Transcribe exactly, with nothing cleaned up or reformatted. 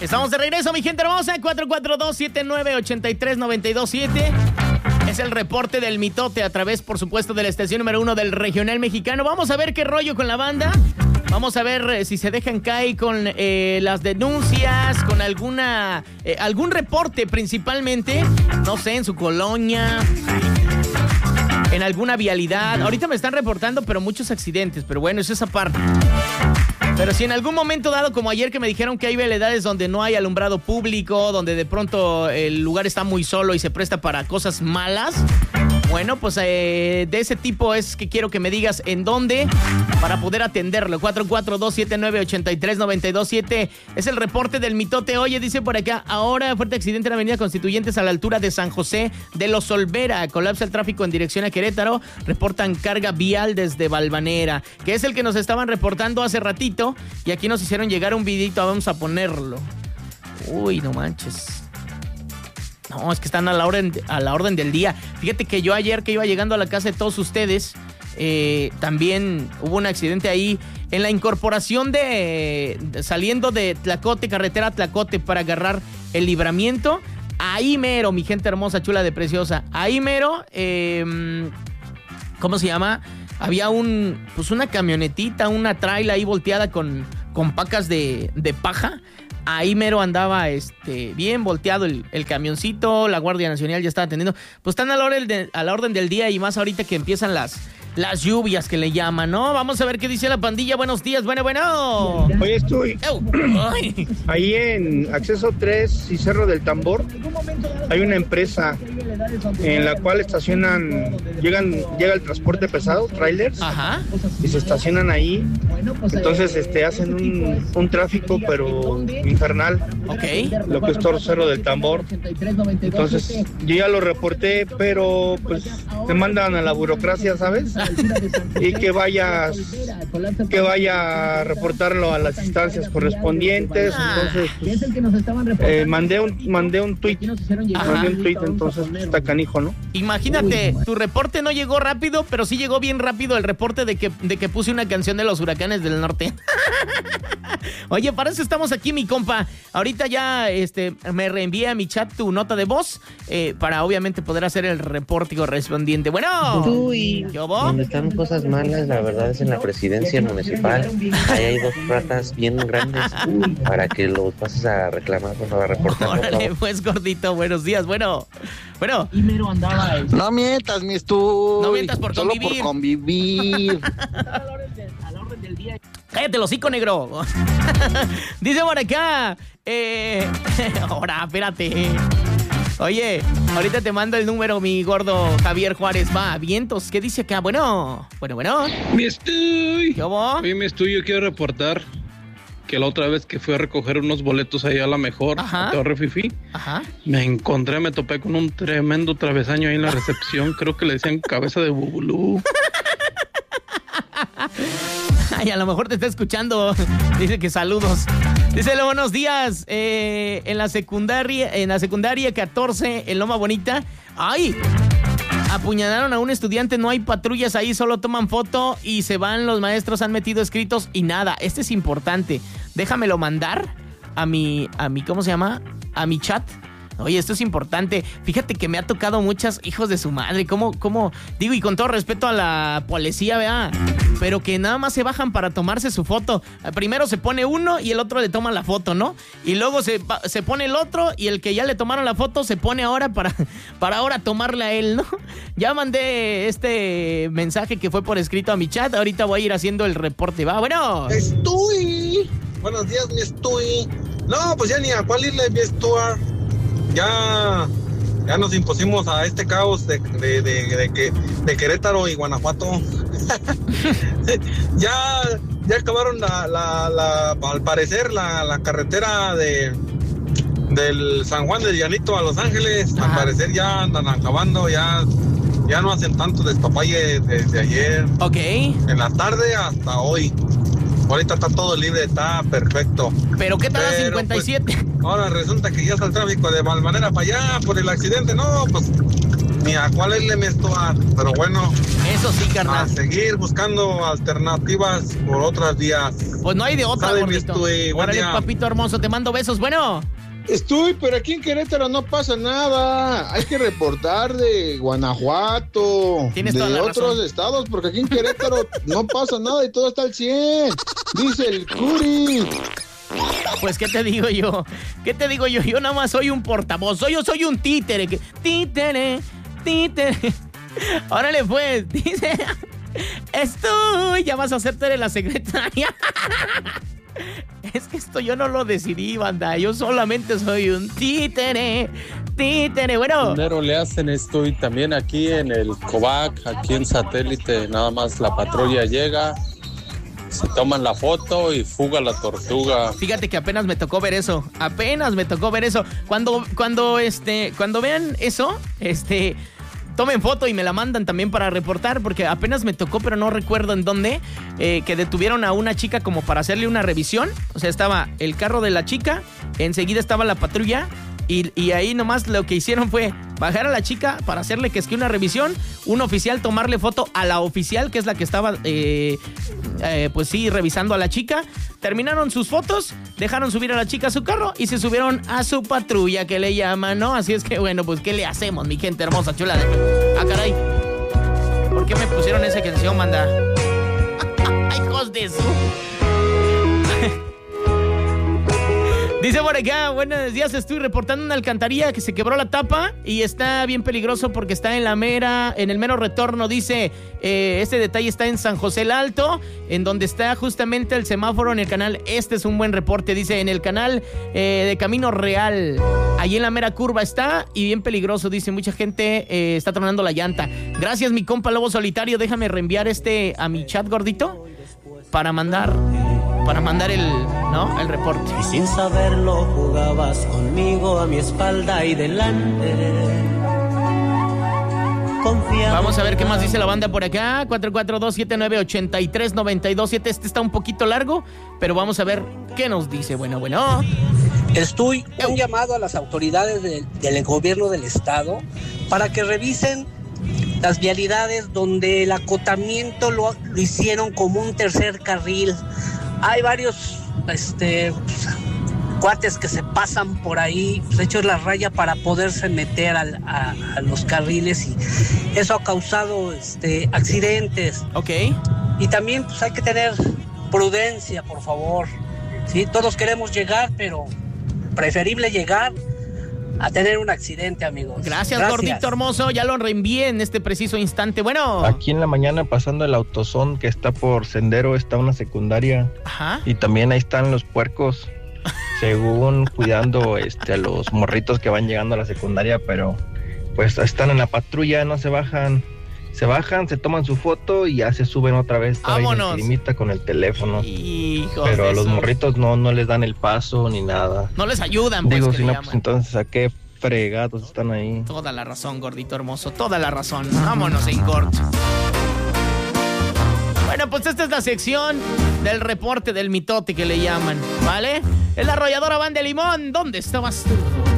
Estamos de regreso, mi gente hermosa. cuatro cuatro dos, siete nueve ocho tres, nueve dos siete. Es el reporte del mitote a través, por supuesto, de la estación número uno del regional mexicano. Vamos a ver qué rollo con la banda. Vamos a ver eh, si se dejan caer con eh, las denuncias, con alguna eh, algún reporte principalmente, no sé, en su colonia, en alguna vialidad. Ahorita me están reportando, pero muchos accidentes, pero bueno, eso es aparte. Pero si en algún momento dado, como ayer que me dijeron que hay vialidades donde no hay alumbrado público, donde de pronto el lugar está muy solo y se presta para cosas malas, bueno, pues eh, de ese tipo es que quiero que me digas en dónde para poder atenderlo. cuatro cuatro dos, siete nueve ocho tres, nueve dos siete es el reporte del mitote. Oye, dice por acá, ahora fuerte accidente en la avenida Constituyentes a la altura de San José de los Olvera. Colapsa el tráfico en dirección a Querétaro. Reportan carga vial desde Valvanera, que es el que nos estaban reportando hace ratito. Y aquí nos hicieron llegar un videito, vamos a ponerlo. Uy, no manches. No, es que están a la orden, a la orden del día. Fíjate que yo ayer que iba llegando a la casa de todos ustedes, eh, también hubo un accidente ahí en la incorporación de, de saliendo de Tlacote, carretera Tlacote para agarrar el Libramiento. Ahí mero, mi gente hermosa, chula de preciosa. Ahí mero, eh, ¿cómo se llama? Había un, pues una camionetita, una traila ahí volteada con, con pacas de, de paja. Ahí mero andaba este, bien volteado el, el camioncito. La Guardia Nacional ya estaba atendiendo. Pues están a la, orden de, a la orden del día y más ahorita que empiezan las, las lluvias que le llaman, ¿no? Vamos a ver qué dice la pandilla. Buenos días, bueno, bueno. Oye, estoy ahí en Acceso tres y Cerro del Tambor. Hay una empresa en la cual estacionan, llegan, llega el transporte pesado, trailers. Ajá. Y se estacionan ahí. Entonces este, hacen un, un tráfico, pero infernal. Ok. Lo que es todo Cerro del Tambor. Entonces, yo ya lo reporté, pero pues te mandan a la burocracia, ¿sabes? Y que vayas, que vaya a reportarlo a las instancias correspondientes. Entonces, pues, eh, mandé un, mandé un tweet, mandé un tweet, entonces pues, está canijo, ¿no? Imagínate, tu reporte no llegó rápido, pero sí llegó bien rápido el reporte de que, de que puse una canción de los Huracanes del Norte. Oye, para eso estamos aquí, mi compa. Ahorita ya este, me reenvía a mi chat tu nota de voz eh, para obviamente poder hacer el reporte correspondiente. Bueno, Uy, ¿qué hubo? Donde están cosas malas, la verdad es en la presidencia municipal. Ahí hay dos ratas bien grandes para que los pases a reclamar, por favor, a reportar. Órale, pues, gordito, buenos días. Bueno, bueno. Y mero andaba. No mientas, mi Stu. No mientas por Solo convivir. por convivir. A la orden del, a la orden del día. Cállate, el hocico, negro. Dice por acá. Eh, ahora, espérate. Oye, ahorita te mando el número, mi gordo Javier Juárez. Va, vientos. ¿Qué dice acá? Bueno, bueno, bueno. Mi estoy. ¿Qué hubo? Oye, mi estoy, yo quiero reportar que la otra vez que fui a recoger unos boletos ahí a la mejor, Ajá. a Torre Fifi, Ajá. me encontré, me topé con un tremendo travesaño ahí en la recepción. Creo que le decían cabeza de bubulú. Ay, a lo mejor te está escuchando. Dice que saludos. Dice, buenos días. Eh, en la secundaria, en la secundaria catorce, en Loma Bonita. ¡Ay! Apuñalaron a un estudiante, no hay patrullas ahí, solo toman foto y se van. Los maestros han metido escritos y nada. Este es importante. Déjamelo mandar a mi, a mi, ¿cómo se llama? A mi chat. Oye, esto es importante. Fíjate que me ha tocado muchas hijos de su madre. ¿Cómo, cómo? Digo, y con todo respeto a la policía, ¿verdad? Pero que nada más se bajan para tomarse su foto. Primero se pone uno y el otro le toma la foto, ¿no? Y luego se, se pone el otro y el que ya le tomaron la foto se pone ahora para, para ahora tomarle a él, ¿no? Ya mandé este mensaje que fue por escrito a mi chat. Ahorita voy a ir haciendo el reporte. Va, bueno. Estoy. Buenos días, mi estoy. No, pues ya ni a cuál irle, mi Stuart. Ya, ya nos impusimos a este caos de, de, de, de, de, de Querétaro y Guanajuato. ya, ya acabaron la, la, la, al parecer la, la carretera de del San Juan del Llanito a Los Ángeles. Ajá. Al parecer ya andan acabando, ya, ya no hacen tanto despapalle desde ayer. Ok. En la tarde hasta hoy. Ahorita está todo libre, está perfecto. ¿Pero qué tal a cincuenta y siete? Pues, ahora resulta que ya está el tráfico de mal manera para allá por el accidente. No, pues ni a cuál es le menstruar. Pero bueno, Eso sí, a carnal. seguir buscando alternativas por otras vías. Pues no hay de otra, Sale, mi gordito. Estuy, buen Órale, día. papito hermoso, te mando besos. Bueno, Estoy, pero aquí en Querétaro no pasa nada. Hay que reportar de Guanajuato, Tienes de toda la otros razón. estados, porque aquí en Querétaro no pasa nada y todo está al cien. Dice el Curi. pues ¿qué te digo yo? ¿Qué te digo yo? Yo nada más soy un portavoz. Soy, yo soy un títere. que- Títere, títere. Órale, pues, dice... Estoy, ya vas a hacerte la secretaria. Es que esto yo no lo decidí, banda. Yo solamente soy un títere. Títere, bueno. Primero le hacen esto y también aquí en el Covac, aquí en Satélite, nada más la patrulla llega, se toman la foto y fuga la tortuga. Fíjate que apenas me tocó ver eso. Apenas me tocó ver eso. Cuando, cuando, este, cuando vean eso, este, tomen foto y me la mandan también para reportar, porque apenas me tocó, pero no recuerdo en dónde, eh, que detuvieron a una chica como para hacerle una revisión. O sea, estaba el carro de la chica, enseguida estaba la patrulla. Y, y ahí nomás lo que hicieron fue bajar a la chica para hacerle que es que una revisión, un oficial tomarle foto a la oficial, que es la que estaba, eh, eh, pues sí, revisando a la chica. Terminaron sus fotos, dejaron subir a la chica a su carro y se subieron a su patrulla, que le llaman, ¿no? Así es que, bueno, pues, ¿qué le hacemos, mi gente hermosa, chula? De... Ah, caray. ¿Por qué me pusieron esa canción, manda? ¡Ay, hijos de su... Dice por acá, buenos días, estoy reportando una alcantarilla que se quebró la tapa y está bien peligroso porque está en la mera, en el mero retorno, dice, eh, este detalle está en San José el Alto, en donde está justamente el semáforo en el canal, este es un buen reporte, dice, en el canal eh, de Camino Real, ahí en la mera curva está y bien peligroso, dice, mucha gente eh, está tronando la llanta. Gracias, mi compa Lobo Solitario, déjame reenviar este a mi chat, gordito, para mandar... para mandar el, ¿no? El reporte. Y sin saberlo jugabas conmigo a mi espalda y delante. Confiado. Vamos a ver qué más dice la banda por acá. cuatro cuatro dos, siete nueve, ocho tres, nueve dos siete. Este está un poquito largo, pero vamos a ver qué nos dice. Bueno, bueno. Estoy un llamado a las autoridades de, del gobierno del estado para que revisen las vialidades donde el acotamiento lo, lo hicieron como un tercer carril. Hay varios este, pues, cuates que se pasan por ahí, pues, hechos la raya para poderse meter al, a, a los carriles y eso ha causado este, accidentes. Ok. Y también pues hay que tener prudencia, por favor. ¿Sí? Todos queremos llegar, pero preferible llegar a tener un accidente, amigos. Gracias, Gracias, gordito hermoso. Ya lo reenvié en este preciso instante. Bueno. Aquí en la mañana, pasando el autosón que está por Sendero, está una secundaria. Ajá. Y también ahí están los puercos, según cuidando este, a los morritos que van llegando a la secundaria, pero pues están en la patrulla, no se bajan. Se bajan, se toman su foto y ya se suben otra vez. Vámonos. Limita con el teléfono. Hijos Pero de a los eso. morritos no, no les dan el paso ni nada. No les ayudan, pues. Digo, que si le no, llaman. pues entonces, ¿a qué fregados están ahí? Toda la razón, gordito hermoso. Toda la razón. Vámonos en corto. Bueno, pues esta es la sección del reporte del mitote que le llaman, ¿vale? Es la arrolladora Banda de Limón. ¿Dónde estabas tú?